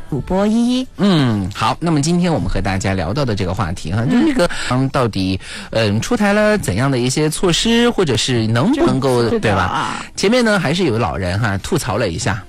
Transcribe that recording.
主播依依。 好，那么今天我们和大家聊到的这个话题哈，就是这个到底出台了怎样的一些措施，或者是能不能够对吧？前面呢还是有老人哈吐槽了一下。